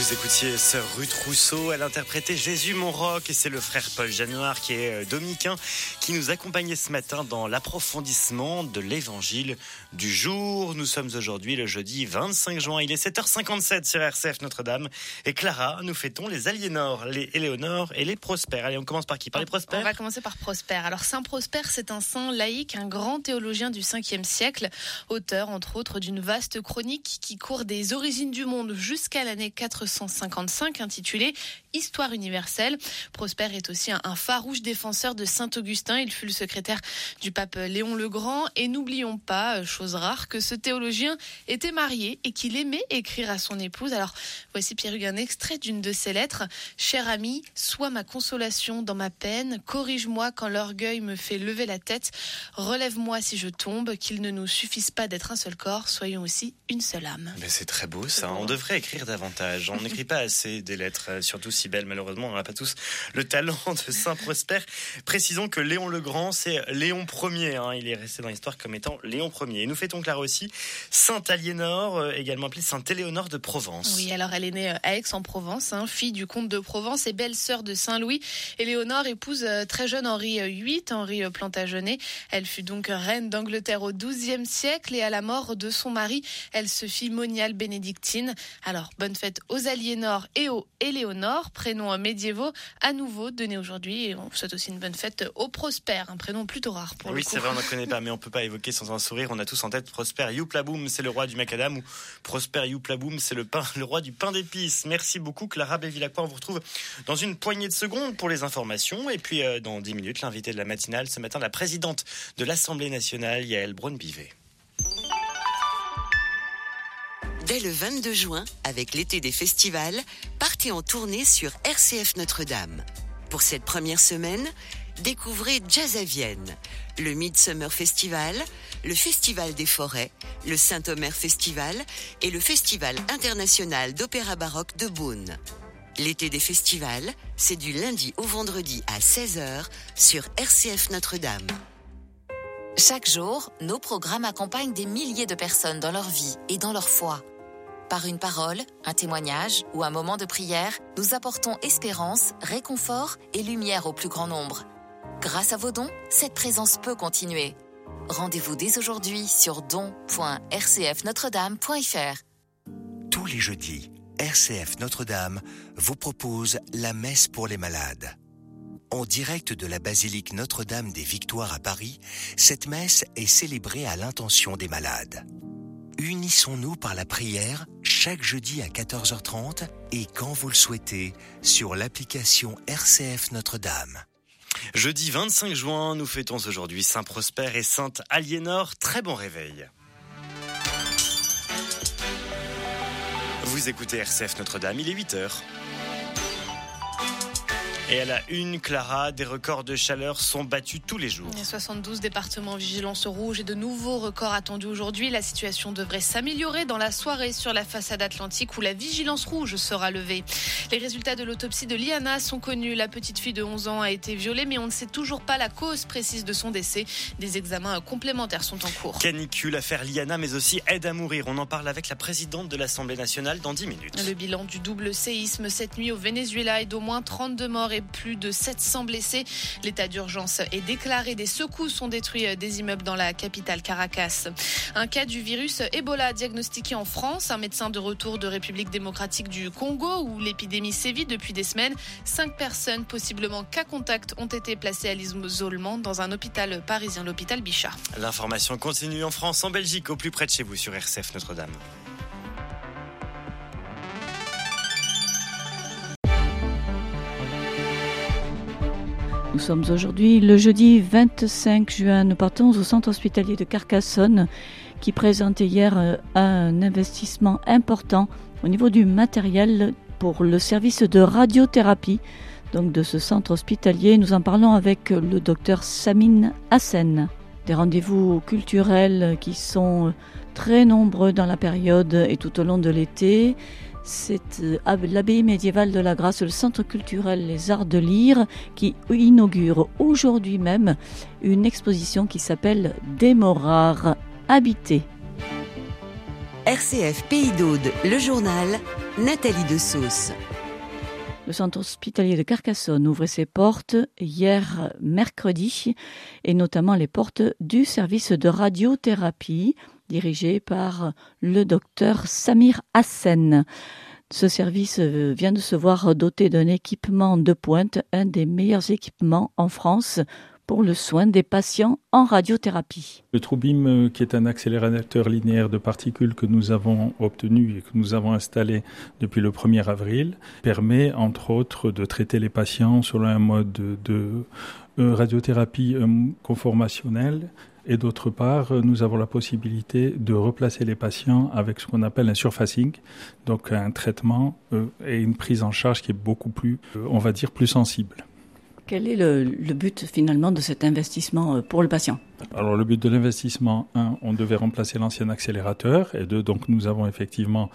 Vous écoutiez Sœur Ruth Rousseau, elle interprétait Jésus mon roc, et c'est le frère Paul Januard qui est dominicain qui nous accompagnait ce matin dans l'approfondissement de l'évangile du jour. Nous sommes aujourd'hui le jeudi 25 juin, il est 7h57 sur RCF Notre-Dame et Clara, nous fêtons les Aliénor, les Éléonore et les Prosper. Allez, on commence par qui? Par les Prosper? On va commencer par Prosper. Alors Saint Prosper, c'est un saint laïque, un grand théologien du 5e siècle, auteur entre autres d'une vaste chronique qui court des origines du monde jusqu'à l'année 455 intitulée Histoire universelle. Prosper est aussi un farouche défenseur de Saint-Augustin. Il fut le secrétaire du pape Léon le Grand. Et n'oublions pas, chose rare, que ce théologien était marié et qu'il aimait écrire à son épouse. Alors voici Pierre-Hugues un extrait d'une de ses lettres. « Cher ami, sois ma consolation dans ma peine. Corrige-moi quand l'orgueil me fait lever la tête. Relève-moi si je tombe. Qu'il ne nous suffise pas d'être un seul corps. Soyons aussi une seule âme. » Mais c'est très beau ça. On devrait écrire davantage. On n'écrit pas assez des lettres, surtout si belles. Malheureusement, on n'a pas tous le talent de Saint Prosper. Précisons que Léon le Grand, c'est Léon Ier. Il est resté dans l'histoire comme étant Léon Ier. Et nous fêtons Clara aussi Sainte Aliénor, également appelée Sainte Éléonore de Provence. Oui, alors elle est née à Aix-en-Provence, fille du comte de Provence et belle-sœur de Saint-Louis. Éléonore épouse très jeune Henri VIII, Henri Plantagenet. Elle fut donc reine d'Angleterre au XIIe siècle et à la mort de son mari, elle se fit moniale bénédictine. Alors, bonne fête aux Aliénor et aux Éléonore, prénoms médiévaux à nouveau donnés aujourd'hui. Et on souhaite aussi une bonne fête au Prosper, un prénom plutôt rare pour le coup. Oui, c'est vrai, on n'en connaît pas, mais on ne peut pas évoquer sans un sourire. On a tous en tête Prosper Youplaboum, c'est le roi du macadam, ou Prosper Youplaboum, c'est le roi du pain d'épices. Merci beaucoup Clara Bévilacqua. On vous retrouve dans une poignée de secondes pour les informations. Et puis dans 10 minutes, l'invité de la matinale ce matin, la présidente de l'Assemblée nationale, Yaël Braun-Pivet. Dès le 22 juin, avec l'été des festivals, partez en tournée sur RCF Notre-Dame. Pour cette première semaine, découvrez Jazz à Vienne, le Midsummer Festival, le Festival des Forêts, le Saint-Omer Festival et le Festival international d'opéra baroque de Beaune. L'été des festivals, c'est du lundi au vendredi à 16h sur RCF Notre-Dame. Chaque jour, nos programmes accompagnent des milliers de personnes dans leur vie et dans leur foi. Par une parole, un témoignage ou un moment de prière, nous apportons espérance, réconfort et lumière au plus grand nombre. Grâce à vos dons, cette présence peut continuer. Rendez-vous dès aujourd'hui sur don.rcfnotredame.fr. Tous les jeudis, RCF Notre-Dame vous propose la messe pour les malades. En direct de la basilique Notre-Dame des Victoires à Paris, cette messe est célébrée à l'intention des malades. Unissons-nous par la prière chaque jeudi à 14h30 et quand vous le souhaitez sur l'application RCF Notre-Dame. Jeudi 25 juin, nous fêtons aujourd'hui Saint Prosper et Sainte Aliénor. Très bon réveil. Vous écoutez RCF Notre-Dame, il est 8h. Et à la une, Clara, des records de chaleur sont battus tous les jours. 72 départements en vigilance rouge et de nouveaux records attendus aujourd'hui. La situation devrait s'améliorer dans la soirée sur la façade atlantique où la vigilance rouge sera levée. Les résultats de l'autopsie de Liana sont connus. La petite fille de 11 ans a été violée, mais on ne sait toujours pas la cause précise de son décès. Des examens complémentaires sont en cours. Canicule, affaire Liana, mais aussi aide à mourir. On en parle avec la présidente de l'Assemblée nationale dans 10 minutes. Le bilan du double séisme cette nuit au Venezuela est d'au moins 32 morts et plus de 700 blessés. L'état d'urgence est déclaré. Des secousses ont détruit des immeubles dans la capitale Caracas. Un cas du virus Ebola diagnostiqué en France. Un médecin de retour de République démocratique du Congo où l'épidémie sévit depuis des semaines. 5 personnes, possiblement cas contact, ont été placées à l'isolement dans un hôpital parisien, l'hôpital Bichat. L'information continue en France, en Belgique, au plus près de chez vous sur RCF Notre-Dame. Nous sommes aujourd'hui le jeudi 25 juin. Nous partons au centre hospitalier de Carcassonne qui présentait hier un investissement important au niveau du matériel pour le service de radiothérapie donc de ce centre hospitalier. Nous en parlons avec le docteur Samine Hassen. Des rendez-vous culturels qui sont très nombreux dans la période et tout au long de l'été. C'est l'abbaye médiévale de la Grâce, le centre culturel Les Arts de Lyre, qui inaugure aujourd'hui même une exposition qui s'appelle Des mots rares habités. RCF Pays d'Aude, le journal, Nathalie Dessausse. Le centre hospitalier de Carcassonne ouvrait ses portes hier mercredi et notamment les portes du service de radiothérapie dirigé par le docteur Samir Hassen. Ce service vient de se voir doté d'un équipement de pointe, un des meilleurs équipements en France pour le soin des patients en radiothérapie. Le TrueBeam, qui est un accélérateur linéaire de particules que nous avons obtenu et que nous avons installé depuis le 1er avril, permet entre autres de traiter les patients selon un mode de radiothérapie conformationnelle. Et d'autre part, nous avons la possibilité de replacer les patients avec ce qu'on appelle un surfacing, donc un traitement et une prise en charge qui est beaucoup plus, on va dire, plus sensible. Quel est le but finalement de cet investissement pour le patient ? Alors le but de l'investissement, 1, on devait remplacer l'ancien accélérateur, et 2, donc nous avons effectivement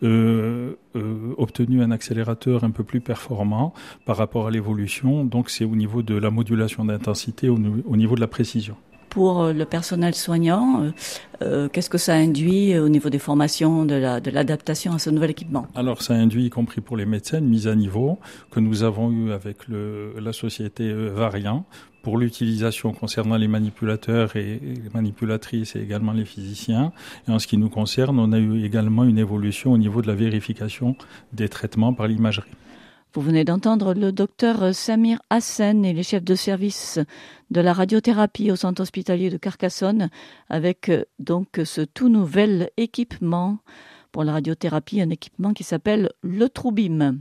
obtenu un accélérateur un peu plus performant par rapport à l'évolution, donc c'est au niveau de la modulation d'intensité, au niveau de la précision. Pour le personnel soignant, qu'est-ce que ça induit au niveau des formations, de l'adaptation à ce nouvel équipement ? Alors ça induit, y compris pour les médecins, une mise à niveau que nous avons eue avec la société Variant pour l'utilisation concernant les manipulateurs et les manipulatrices et également les physiciens. Et en ce qui nous concerne, on a eu également une évolution au niveau de la vérification des traitements par l'imagerie. Vous venez d'entendre le docteur Samir Hassen et les chefs de service de la radiothérapie au centre hospitalier de Carcassonne avec donc ce tout nouvel équipement pour la radiothérapie, un équipement qui s'appelle le TrueBeam.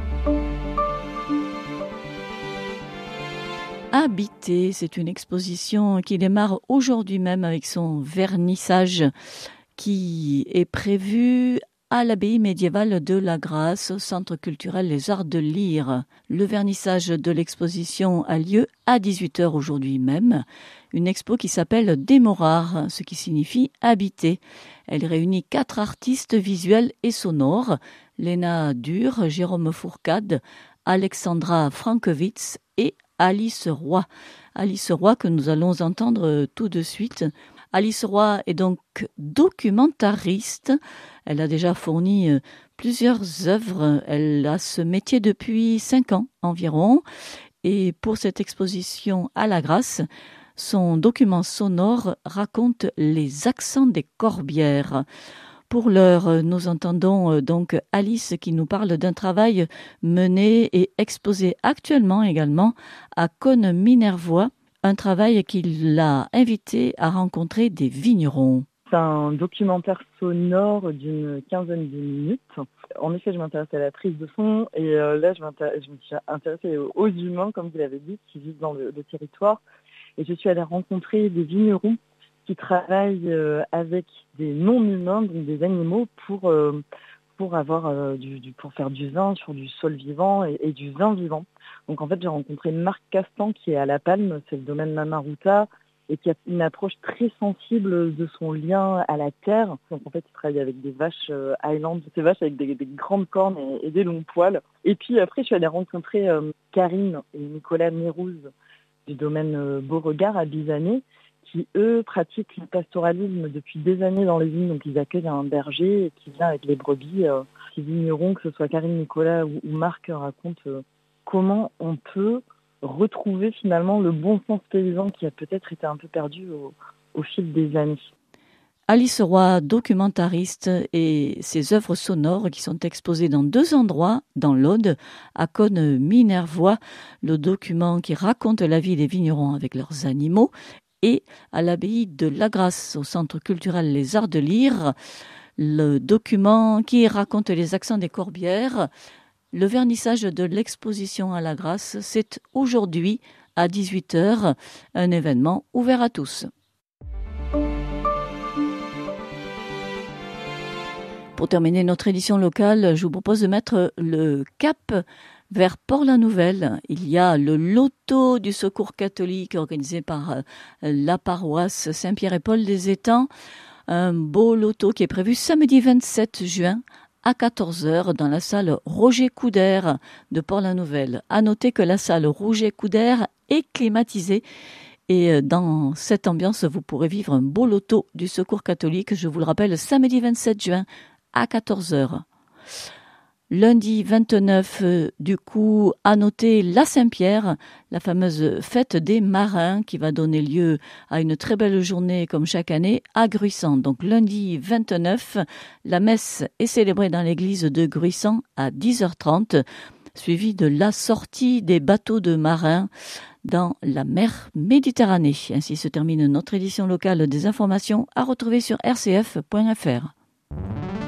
Habiter, c'est une exposition qui démarre aujourd'hui même avec son vernissage qui est prévu à l'abbaye médiévale de la Grâce, au centre culturel Les Arts de Lyre. Le vernissage de l'exposition a lieu à 18h aujourd'hui même. Une expo qui s'appelle Démorar, ce qui signifie habiter. Elle réunit 4 artistes visuels et sonores, Léna Dur, Jérôme Fourcade, Alexandra Frankowitz et Alice Roy. Alice Roy que nous allons entendre tout de suite. Alice Roy est donc documentariste. Elle a déjà fourni plusieurs œuvres. Elle a ce métier depuis 5 ans environ. Et pour cette exposition à la Grâce, son document sonore raconte les accents des Corbières. Pour l'heure, nous entendons donc Alice qui nous parle d'un travail mené et exposé actuellement également à Cosne-Minervois, un travail qui l'a invité à rencontrer des vignerons. C'est un documentaire sonore d'une quinzaine de minutes. En effet, je m'intéresse à la prise de son et là, je me suis intéressée aux humains, comme vous l'avez dit, qui vivent dans le territoire. Et je suis allée rencontrer des vignerons qui travaillent avec des non-humains, donc des animaux, pour avoir pour faire du vin sur du sol vivant et du vin vivant. Donc en fait, j'ai rencontré Marc Castan qui est à La Palme, c'est le domaine Mamaruta, et qui a une approche très sensible de son lien à la terre. Donc en fait, il travaille avec des vaches Highland, ces vaches avec des grandes cornes et des longs poils. Et puis après, je suis allée rencontrer Karine et Nicolas Mérouz du domaine Beauregard à Bizané, qui eux pratiquent le pastoralisme depuis des années dans les vignes. Donc ils accueillent un berger qui vient avec les brebis. Ces vignerons, que ce soit Karine, Nicolas ou Marc, racontent comment on peut retrouver finalement le bon sens paysan qui a peut-être été un peu perdu au fil des années. Alice Roy, documentariste, et ses œuvres sonores qui sont exposées dans 2 endroits, dans l'Aude, à Cosne-Minervois, le document qui raconte la vie des vignerons avec leurs animaux, et à l'abbaye de la Grâce, au centre culturel Les Arts de Lyre, le document qui raconte les accents des Corbières. Le vernissage de l'exposition à la Grâce, c'est aujourd'hui à 18h, un événement ouvert à tous. Pour terminer notre édition locale, je vous propose de mettre le cap vers Port-la-Nouvelle. Il y a le loto du secours catholique organisé par la paroisse Saint-Pierre et Paul des Étangs. Un beau loto qui est prévu samedi 27 juin à 14h dans la salle Roger Coudert de Port-la-Nouvelle. À noter que la salle Roger Coudert est climatisée Et dans cette ambiance, vous pourrez vivre un beau loto du Secours catholique, je vous le rappelle, samedi 27 juin à 14h. Lundi 29, du coup, à noter la Saint-Pierre, la fameuse fête des marins qui va donner lieu à une très belle journée comme chaque année à Gruissant. Donc lundi 29, la messe est célébrée dans l'église de Gruissant à 10h30, suivie de la sortie des bateaux de marins dans la mer Méditerranée. Ainsi se termine notre édition locale des informations à retrouver sur rcf.fr.